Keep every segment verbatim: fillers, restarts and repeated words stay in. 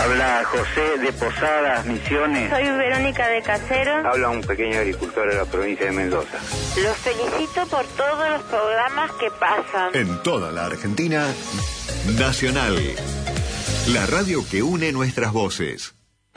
Habla José de Posadas, Misiones. Soy Verónica de Casero. Habla un pequeño agricultor de la provincia de Mendoza. Los felicito por todos los programas que pasan. En toda la Argentina, Nacional, la radio que une nuestras voces.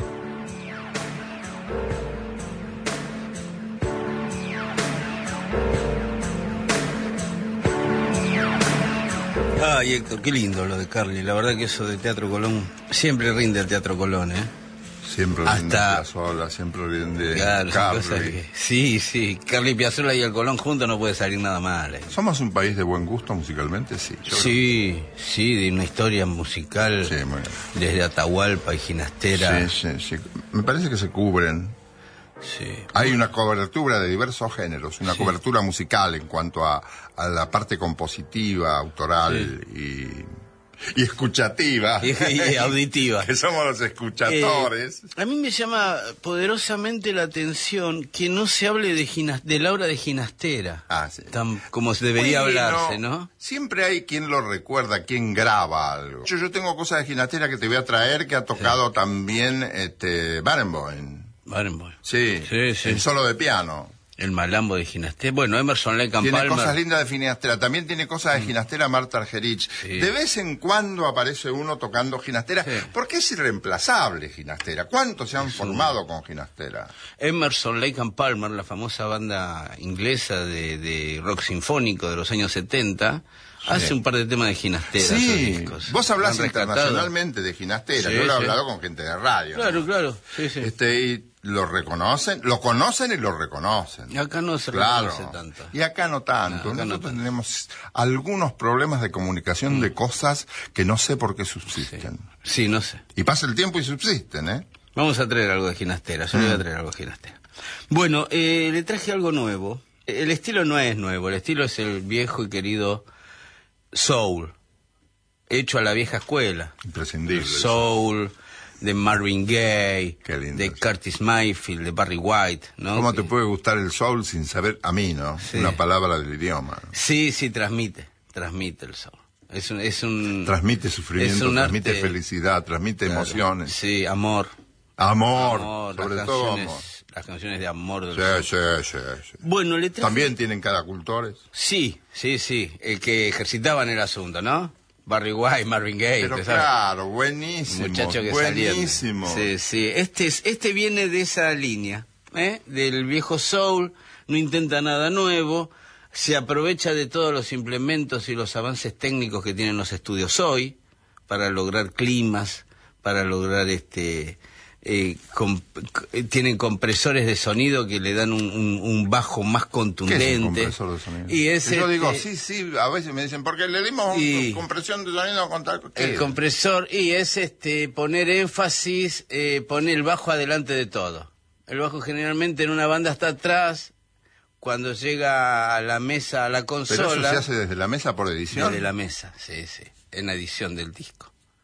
Ay, Héctor, qué lindo lo de Carly. La verdad que eso de Teatro Colón siempre rinde al Teatro Colón, ¿eh? Siempre Hasta... rinde Piazzolla, siempre rinde claro, Carly. Que... Sí, sí, Carly Piazzolla y el Colón juntos no puede salir nada mal, ¿eh? ¿Somos un país de buen gusto musicalmente? Sí. Yo sí, creo. sí, de una historia musical sí, muy bien. Desde Atahualpa y Ginastera. Sí, sí, sí. Me parece que se cubren. Sí. Hay una cobertura de diversos géneros, una sí. cobertura musical en cuanto a, a la parte compositiva, autoral sí. y, y escuchativa. Y, y auditiva. Que somos los escuchatores. Eh, a mí me llama poderosamente la atención que no se hable de, ginas, de la obra de Ginastera. Ah, sí. Tan como se debería bueno, hablarse, ¿no? Siempre hay quien lo recuerda, quien graba algo. Yo, yo tengo cosas de Ginastera que te voy a traer que ha tocado sí. también este, Barenboim. Barenboim. Sí, sí, sí, el solo de piano. El malambo de Ginastera. Bueno, Emerson Lake and Tiene Palmer. cosas lindas de Ginastera. También tiene cosas de Ginastera Marta Argerich. Sí. De vez en cuando aparece uno tocando Ginastera. Sí. Porque es irreemplazable Ginastera. ¿Cuántos se han sí. formado con Ginastera? Emerson Lake and Palmer, la famosa banda inglesa de, de rock sinfónico de los años setenta... Sí. Hace un par de temas de Ginastera. Sí, discos. Vos hablás internacionalmente de Ginastera. Sí, Yo lo he sí. hablado con gente de radio. Claro, ¿no? claro. Sí, sí. Este, y lo reconocen, lo conocen y lo reconocen. Y acá no se claro. reconoce tanto. Y acá no tanto. No, acá Nosotros no tanto. tenemos algunos problemas de comunicación mm. de cosas que no sé por qué subsisten. Sí. sí, no sé. Y pasa el tiempo y subsisten, ¿eh? Vamos a traer algo de Ginastera. Yo mm. le voy a traer algo de Ginastera. Bueno, eh, le traje algo nuevo. El estilo no es nuevo. El estilo es el viejo y querido soul, hecho a la vieja escuela. Imprescindible. Soul, de Marvin Gaye, de Curtis Mayfield, de Barry White, ¿no? ¿Cómo que... te puede gustar el soul sin saber, a mí, ¿no? Sí. Una palabra del idioma. ¿No? Sí, sí, transmite, transmite el soul. Es un... Es un transmite sufrimiento, transmite arte... felicidad, transmite claro. emociones. Sí, amor. Amor, amor sobre las todo canciones, amor. Las canciones de amor del sí, sí, sí, sí. Bueno, le traje... ¿También tienen cada cultores? Sí, sí, sí. El que ejercitaban el asunto, ¿no? Barry White, Marvin Gaye. Pero claro, buenísimo. Muchacho que buenísimo. Salían. Sí, sí. Este, es, este viene de esa línea, ¿eh? Del viejo soul, no intenta nada nuevo, se aprovecha de todos los implementos y los avances técnicos que tienen los estudios hoy para lograr climas, para lograr este... Eh, comp tienen compresores de sonido que le dan un, un, un bajo más contundente. ¿Qué es un compresor de sonido? Y es y yo este... digo, sí, sí, a veces me dicen, porque le dimos y... una compresión de sonido con tal... El compresor, y es este poner énfasis, eh, poner el bajo adelante de todo. El bajo generalmente en una banda está atrás, cuando llega a la mesa, a la consola... ¿Pero eso se hace desde la mesa por edición? Desde la mesa, sí, sí, en la edición del disco.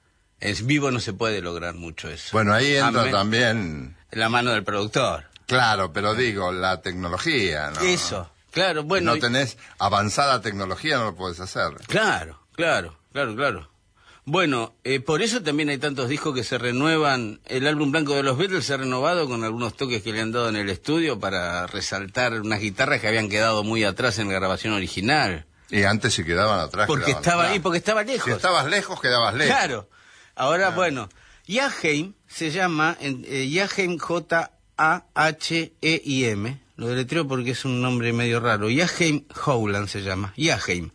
En vivo no se puede lograr mucho eso. Bueno, ahí entra también... la mano del productor. Claro, pero digo, la tecnología, ¿no? Eso, claro, bueno... Si no tenés avanzada tecnología, no lo podés hacer. Claro, claro, claro, claro. Bueno, eh, por eso también hay tantos discos que se renuevan. El álbum blanco de los Beatles se ha renovado con algunos toques que le han dado en el estudio para resaltar unas guitarras que habían quedado muy atrás en la grabación original. Y antes se quedaban atrás. Porque quedaban estaba atrás. ahí, porque estaba lejos. Si estabas lejos, quedabas lejos. Claro. Ahora, ah. bueno, Jaheim se llama, eh, Jaheim, J A H E I M, lo deletreo porque es un nombre medio raro, Jaheim Howland se llama, Jaheim.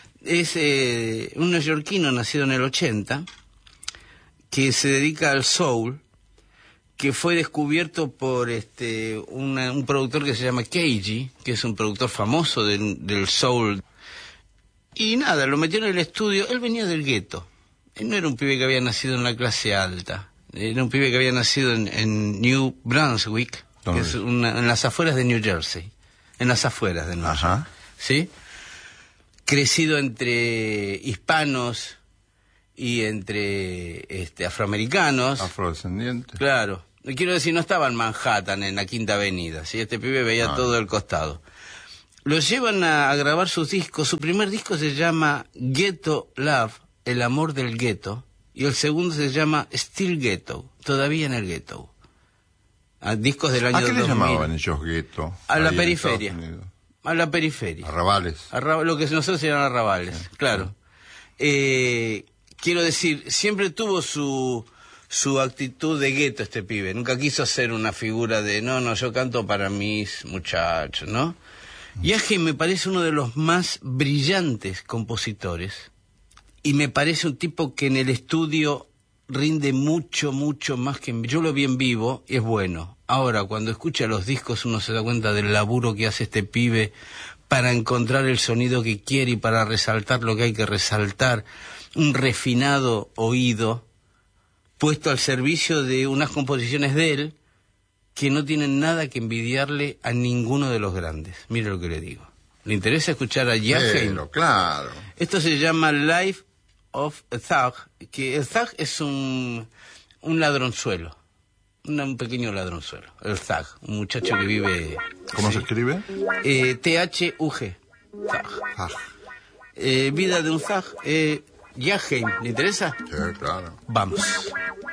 Es eh, un neoyorquino nacido en el ochenta, que se dedica al soul, que fue descubierto por este una, un productor que se llama Keiji, que es un productor famoso del, del soul. Y nada, lo metió en el estudio, él venía del gueto. Él no era un pibe que había nacido en la clase alta, era un pibe que había nacido en, en New Brunswick, que es una, en las afueras de New Jersey, en las afueras de Nueva York, ¿sí? Crecido entre hispanos y entre este, afroamericanos. Afrodescendientes. Claro. Quiero decir, no estaba en Manhattan, en la Quinta Avenida, ¿sí? Este pibe veía ah. todo el costado. Lo llevan a, a grabar sus discos. Su primer disco se llama Ghetto Love, El amor del gueto, y el segundo se llama Still Ghetto, todavía en el ghetto. A discos del año ¿A qué le dos mil. llamaban ellos gueto? A la ahí en periferia. Estados Unidos? A la periferia. Arrabales. Arraba- lo que nosotros se llaman arrabales, Sí. claro. Eh, quiero decir, siempre tuvo su su actitud de gueto este pibe. Nunca quiso ser una figura de, no, no, yo canto para mis muchachos, ¿no? Yaheim me parece uno de los más brillantes compositores y me parece un tipo que en el estudio rinde mucho, mucho más que en... Yo lo vi en vivo y es bueno. Ahora, cuando escucha los discos uno se da cuenta del laburo que hace este pibe para encontrar el sonido que quiere y para resaltar lo que hay que resaltar. Un refinado oído puesto al servicio de unas composiciones de él que no tienen nada que envidiarle a ninguno de los grandes. Mire lo que le digo. ¿Le interesa escuchar a Yaheim? Pero, claro. Esto se llama Life of a Thug, que el thug es un, un ladronzuelo, un, un pequeño ladronzuelo, el thug, un muchacho que vive... ¿Cómo sí, se escribe? eh, T H U G, thug. Ah, Eh, vida de un thug. Eh, Yaheim, ¿le interesa? sí, claro. Vamos.